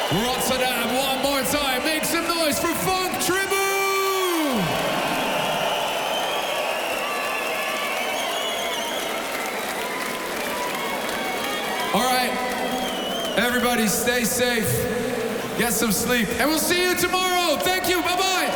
Rotterdam, one more time. Make some noise for Funk Tribune! All right, everybody stay safe, get some sleep, and we'll see you tomorrow. Thank you, bye-bye.